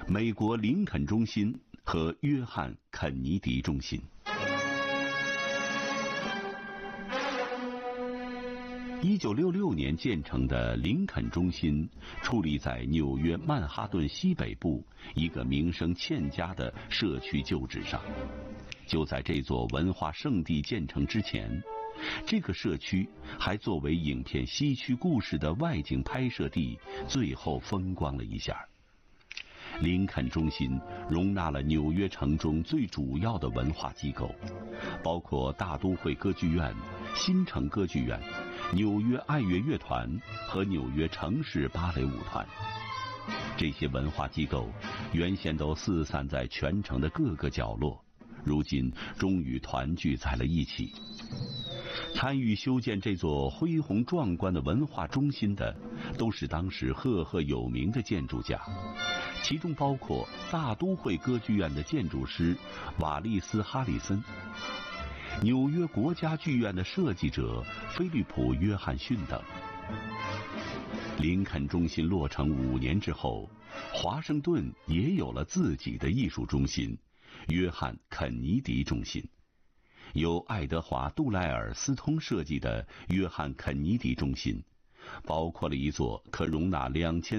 美国林肯中心和约翰·肯尼迪中心。1966年建成的林肯中心矗立在纽约曼哈顿西北部一个名声欠佳的社区旧址上。就在这座文化圣地建成之前，这个社区还作为影片西区故事的外景拍摄地，最后风光了一下。林肯中心容纳了纽约城中最主要的文化机构，包括大都会歌剧院、新城歌剧院、纽约爱乐乐团和纽约城市芭蕾舞团。这些文化机构原先都四散在全城的各个角落，如今终于团聚在了一起。参与修建这座恢宏壮观的文化中心的，都是当时赫赫有名的建筑家，其中包括大都会歌剧院的建筑师瓦利斯·哈里森，纽约国家剧院的设计者菲利普·约翰逊等。林肯中心落成5年之后，华盛顿也有了自己的艺术中心——约翰·肯尼迪中心。由爱德华·杜莱尔斯通设计的约翰·肯尼迪中心，包括了一座可容纳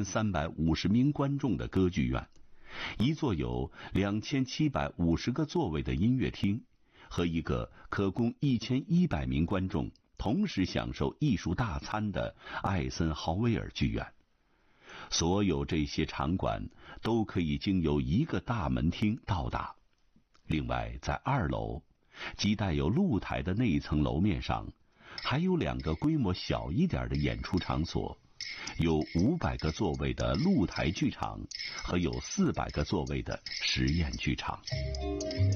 2350名观众的歌剧院，一座有2750个座位的音乐厅，和一个可供1100名观众同时享受艺术大餐的艾森豪威尔剧院。所有这些场馆都可以经由一个大门厅到达。另外，在2楼，即带有露台的那一层楼面上，还有2个规模小一点的演出场所，有500个座位的露台剧场和有400个座位的实验剧场。